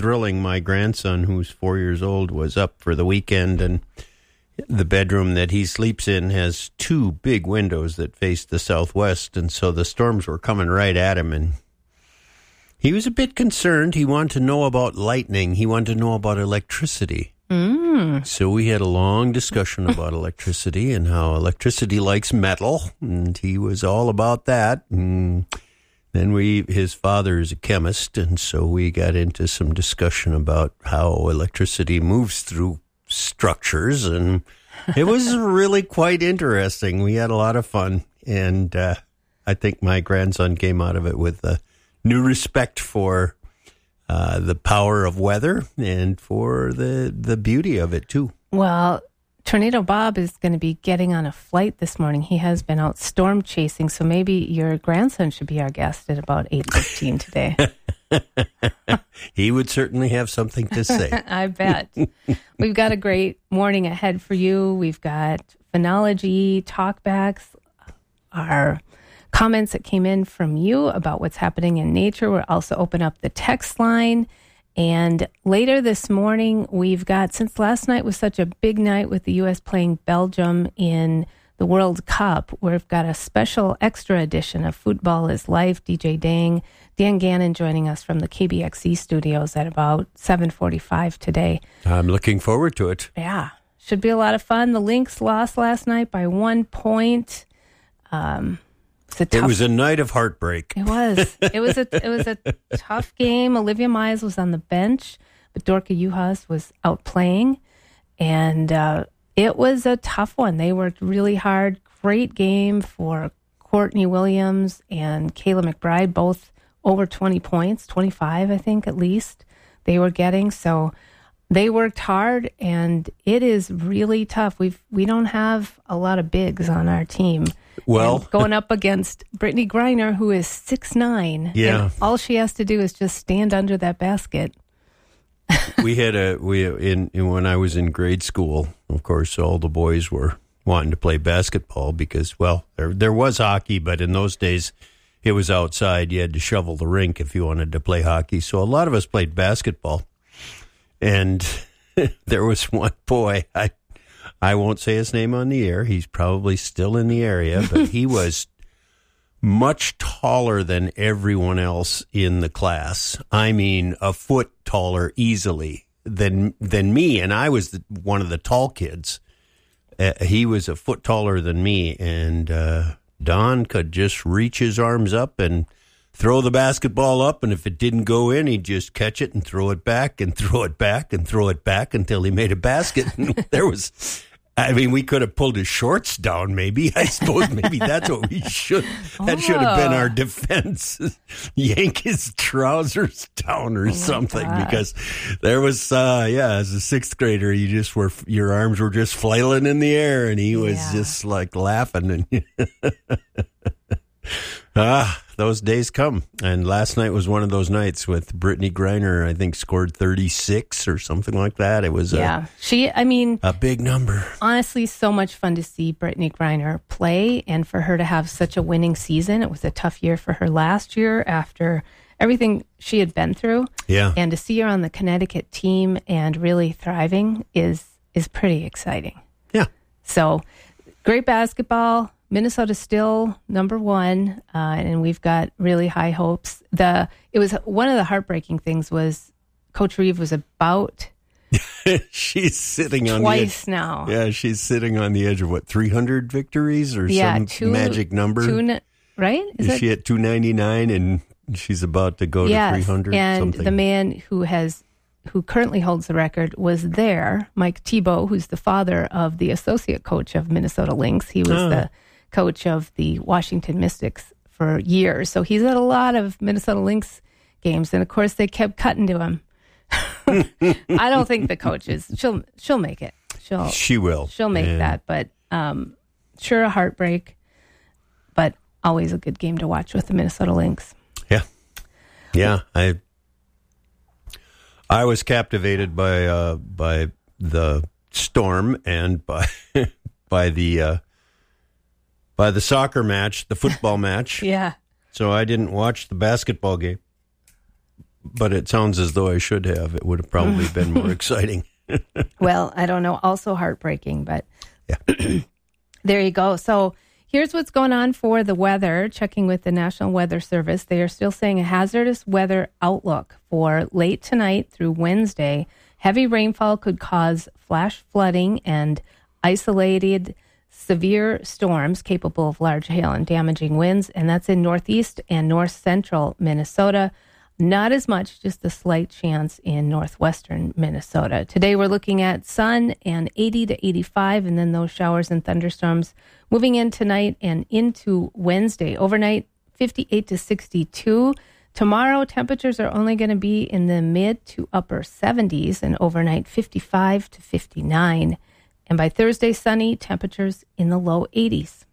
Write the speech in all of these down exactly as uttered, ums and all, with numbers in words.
thrilling. My grandson, who's four years old, was up for the weekend, and the bedroom that he sleeps in has two big windows that face the southwest, and so the storms were coming right at him, and he was a bit concerned. He wanted to know about lightning. He wanted to know about electricity. Mm. So we had a long discussion about electricity and how electricity likes metal, and he was all about that. And then we, his father is a chemist, and so we got into some discussion about how electricity moves through structures, and it was really quite interesting. We had a lot of fun, and uh, I think my grandson came out of it with a new respect for Uh, the power of weather and for the, the beauty of it, too. Well, Tornado Bob is going to be getting on a flight this morning. He has been out storm chasing, so maybe your grandson should be our guest at about eight fifteen today. He would certainly have something to say. I bet. We've got a great morning ahead for you. We've got phenology, talkbacks, our comments that came in from you about what's happening in nature. We'll also open up the text line. And later this morning, we've got, since last night was such a big night with the U S playing Belgium in the World Cup, we've got a special extra edition of Football is Life. D J Dang, Dan Gannon joining us from the K B X E studios at about seven forty-five today. I'm looking forward to it. Yeah, should be a lot of fun. The Lynx lost last night by one point. Um... It tough, was a night of heartbreak. It was. It was a it was a tough game. Olivia Mize was on the bench, but Dorka Juhas was out playing, and uh, it was a tough one. They worked really hard. Great game for Courtney Williams and Kayla McBride, both over twenty points, twenty-five, I think, at least they were getting. So they worked hard, and it is really tough. We've we don't have a lot of bigs on our team. Well, and going up against Brittany Griner, who is six nine. Yeah. And all she has to do is just stand under that basket. we had a, we, in, in, when I was in grade school, of course, all the boys were wanting to play basketball because, well, there, there was hockey, but in those days it was outside. You had to shovel the rink if you wanted to play hockey. So a lot of us played basketball. And there was one boy, I I won't say his name on the air. He's probably still in the area, but he was much taller than everyone else in the class. I mean, a foot taller easily than than me, and I was the, one of the tall kids. Uh, he was a foot taller than me, and uh, Don could just reach his arms up and throw the basketball up, and if it didn't go in, he'd just catch it and throw it back and throw it back and throw it back until he made a basket. And there was... I mean, we could have pulled his shorts down, maybe. I suppose maybe that's what we should. That oh. should have been our defense. Yank his trousers down or oh something, because there was, uh, yeah, as a sixth grader, you just were, your arms were just flailing in the air, and he was yeah. just like laughing. And ah, those days come. And last night was one of those nights with Brittany Griner, I think, scored thirty-six or something like that. It was yeah. a, she, I mean, a big number. Honestly, so much fun to see Brittany Griner play and for her to have such a winning season. It was a tough year for her last year after everything she had been through. Yeah. And to see her on the Connecticut team and really thriving is is pretty exciting. Yeah. So great basketball. Minnesota still number one, uh, and we've got really high hopes. The it was one of the heartbreaking things was Coach Reeve was about she's sitting on twice the edge. now. Yeah, she's sitting on the edge of what, three hundred victories or yeah, some two, magic number. Two, right? Is, Is she at two ninety-nine and she's about to go yes, to three hundred? And something. the man who has who currently holds the record was there, Mike Thibault, who's the father of the associate coach of Minnesota Lynx. He was oh. the coach of the Washington Mystics for years. So he's at a lot of Minnesota Lynx games. And of course they kept cutting to him. I don't think the coach is, she'll, she'll make it. She'll, she will. She'll make and... that, but um, sure a heartbreak, but always a good game to watch with the Minnesota Lynx. Yeah. Yeah. I, I was captivated by, uh, by the Storm and by, by the, uh, by the soccer match, the football match. Yeah. So I didn't watch the basketball game. but it sounds as though I should have. It would have probably been more exciting. Well, I don't know. Also heartbreaking, but yeah. There you go. So here's what's going on for the weather. Checking with the National Weather Service, they are still saying a hazardous weather outlook for late tonight through Wednesday. Heavy rainfall could cause flash flooding and isolated severe storms capable of large hail and damaging winds, and that's in northeast and north central Minnesota. Not as much, just a slight chance in northwestern Minnesota. Today we're looking at sun and eighty to eighty-five, and then those showers and thunderstorms moving in tonight and into Wednesday. Overnight, fifty-eight to sixty-two. Tomorrow, temperatures are only going to be in the mid to upper seventies, and overnight, fifty-five to fifty-nine. And by Thursday, sunny, temperatures in the low eighties.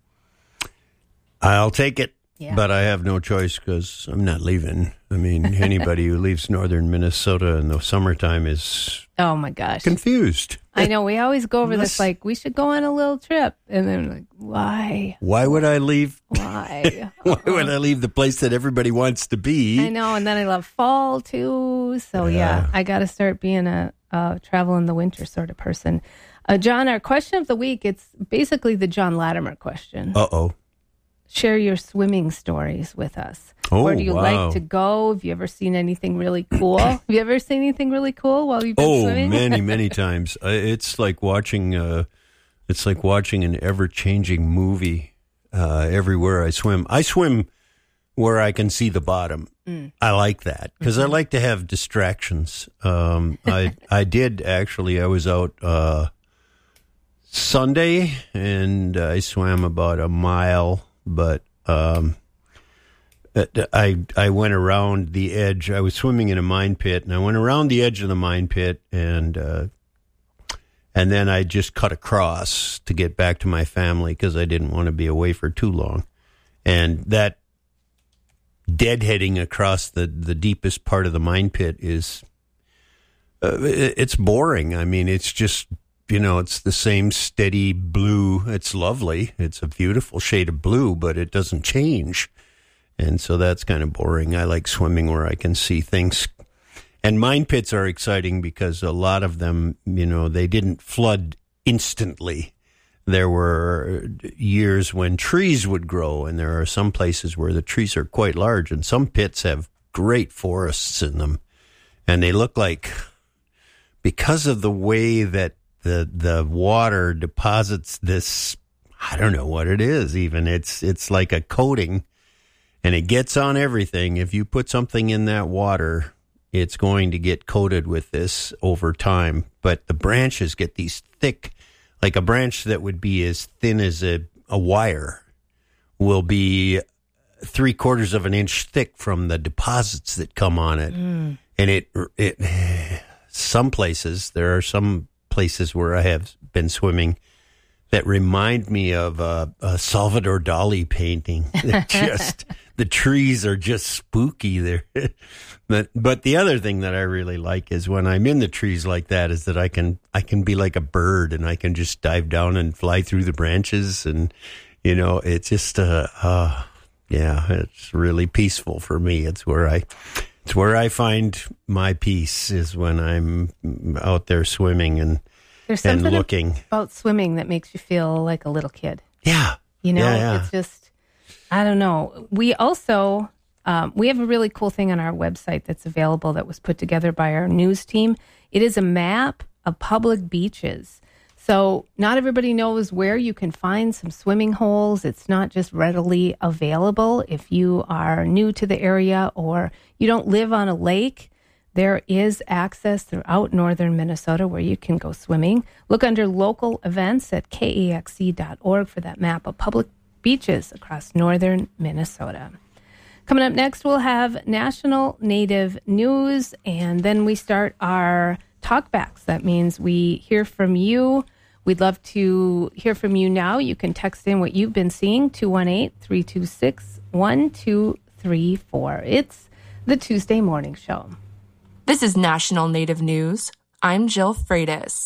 I'll take it. Yeah. But I have no choice because I'm not leaving. I mean, anybody who leaves northern Minnesota in the summertime is oh my gosh confused. I know. We always go over Unless, this like, we should go on a little trip. And then like, why? Why would I leave? Why? Why would I leave the place that everybody wants to be? I know. And then I love fall too. So yeah, Yeah. I got to start being a, a travel in the winter sort of person. Uh, John, our question of the week, it's basically the John Latimer question. Uh-oh. Share your swimming stories with us. Oh, Where do you wow. like to go? Have you ever seen anything really cool? Have you ever seen anything really cool while you've been Oh, swimming? many, many times. Uh, It's like watching. Uh, it's like watching an ever-changing movie. Uh, everywhere I swim, I swim where I can see the bottom. Mm. I like that because Mm-hmm. I like to have distractions. Um, I I did actually. I was out uh, Sunday and I swam about a mile. But um, I I went around the edge. I was swimming in a mine pit, and I went around the edge of the mine pit, and uh, and then I just cut across to get back to my family because I didn't want to be away for too long. And that deadheading across the, the deepest part of the mine pit is uh, it, it's boring. I mean, it's just. You know, it's the same steady blue. It's lovely. It's a beautiful shade of blue, but it doesn't change. And so that's kind of boring. I like swimming where I can see things. And mine pits are exciting because a lot of them, you know, they didn't flood instantly. There were years when trees would grow, and there are some places where the trees are quite large, and some pits have great forests in them. And they look like, because of the way that the the water deposits this, I don't know what it is even. It's it's like a coating, and it gets on everything. If you put something in that water, it's going to get coated with this over time. But the branches get these thick, like a branch that would be as thin as a, a wire will be three quarters of an inch thick from the deposits that come on it. Mm. And it it some places, there are some places where I have been swimming that remind me of a, a Salvador Dali painting. Just the trees are just spooky there. but but the other thing that I really like is when I'm in the trees like that is that I can I can be like a bird and I can just dive down and fly through the branches, and you know it's just uh, uh yeah it's really peaceful for me. It's where I. It's where I find my peace is when I'm out there swimming and There's and something looking. about swimming that makes you feel like a little kid. Yeah. You know, yeah, yeah. It's just, I don't know. We also, um, we have a really cool thing on our website that's available that was put together by our news team. It is a map of public beaches. So not everybody knows where you can find some swimming holes. It's not just readily available. If you are new to the area or you don't live on a lake, there is access throughout northern Minnesota where you can go swimming. Look under local events at K A X C dot org for that map of public beaches across northern Minnesota. Coming up next, we'll have National Native News, and then we start our talkbacks. That means we hear from you. We'd love to hear from you now. You can text in what you've been seeing, two one eight, three two six, one two three four. It's the Tuesday Morning Show. This is National Native News. I'm Jill Freitas.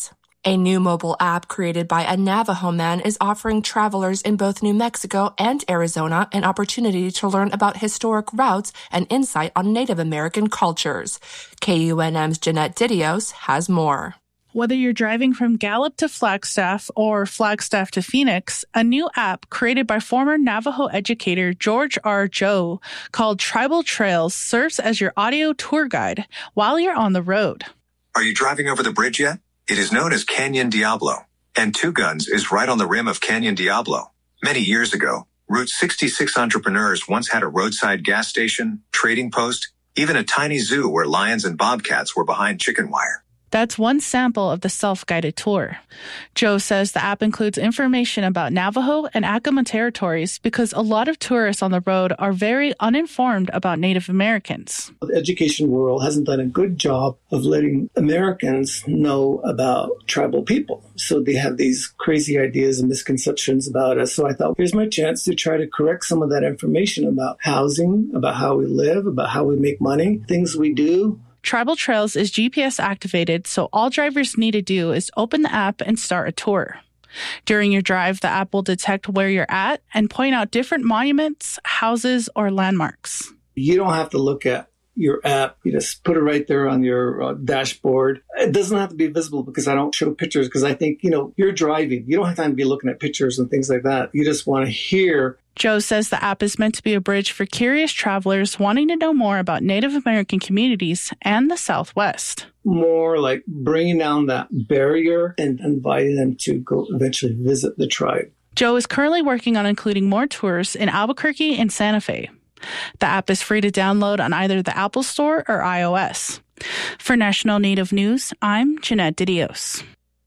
A new mobile app created by a Navajo man is offering travelers in both New Mexico and Arizona an opportunity to learn about historic routes and insight on Native American cultures. K U N M's Jeanette Didios has more. Whether you're driving from Gallup to Flagstaff or Flagstaff to Phoenix, a new app created by former Navajo educator George R. Joe called Tribal Trails serves as your audio tour guide while you're on the road. Are you driving over the bridge yet? It is known as Canyon Diablo, and Two Guns is right on the rim of Canyon Diablo. Many years ago, Route sixty-six entrepreneurs once had a roadside gas station, trading post, even a tiny zoo where lions and bobcats were behind chicken wire. That's one sample of the self-guided tour. Joe says the app includes information about Navajo and Acoma territories because a lot of tourists on the road are very uninformed about Native Americans. The education world hasn't done a good job of letting Americans know about tribal people. So they have these crazy ideas and misconceptions about us. So I thought, here's my chance to try to correct some of that information about housing, about how we live, about how we make money, things we do. Tribal Trails is G P S activated, so all drivers need to do is open the app and start a tour. During your drive, the app will detect where you're at and point out different monuments, houses, or landmarks. You don't have to look at your app. You just put it right there on your uh, dashboard. It doesn't have to be visible because I don't show pictures because I think, you know, you're driving. You don't have time to be looking at pictures and things like that. You just want to hear. Joe says the app is meant to be a bridge for curious travelers wanting to know more about Native American communities and the Southwest. More like bringing down that barrier and inviting them to go eventually visit the tribe. Joe is currently working on including more tours in Albuquerque and Santa Fe. The app is free to download on either the Apple Store or iOS. For National Native News, I'm Jeanette Didios.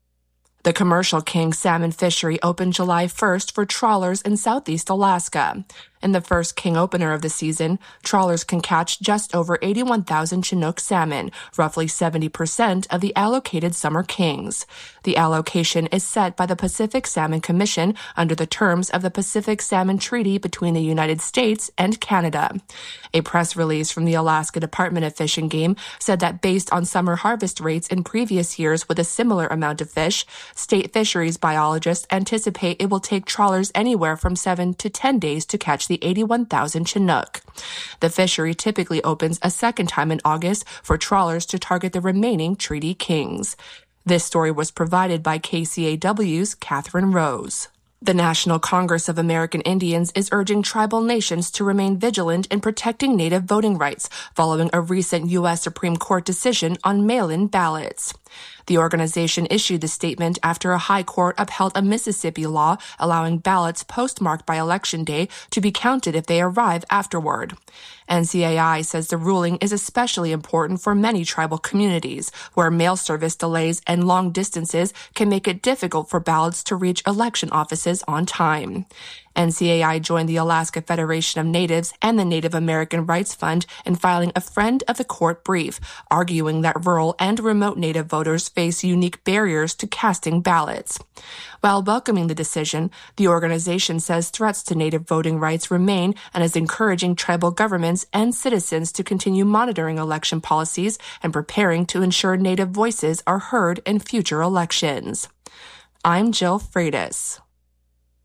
The commercial king salmon fishery opened July first for trawlers in southeast Alaska. In the first king opener of the season, trawlers can catch just over eighty-one thousand Chinook salmon, roughly seventy percent of the allocated summer kings. The allocation is set by the Pacific Salmon Commission under the terms of the Pacific Salmon Treaty between the United States and Canada. A press release from the Alaska Department of Fish and Game said that based on summer harvest rates in previous years with a similar amount of fish, state fisheries biologists anticipate it will take trawlers anywhere from seven to ten days to catch the eighty-one thousand Chinook. The fishery typically opens a second time in August for trawlers to target the remaining treaty kings. This story was provided by K C A W's Catherine Rose. The National Congress of American Indians is urging tribal nations to remain vigilant in protecting Native voting rights following a recent U S Supreme Court decision on mail-in ballots. The organization issued the statement after a high court upheld a Mississippi law allowing ballots postmarked by Election Day to be counted if they arrive afterward. N C A I says the ruling is especially important for many tribal communities, where mail service delays and long distances can make it difficult for ballots to reach election offices on time. N C A I joined the Alaska Federation of Natives and the Native American Rights Fund in filing a friend of the court brief, arguing that rural and remote Native voters face unique barriers to casting ballots. While welcoming the decision, the organization says threats to Native voting rights remain and is encouraging tribal governments and citizens to continue monitoring election policies and preparing to ensure Native voices are heard in future elections. I'm Jill Freitas.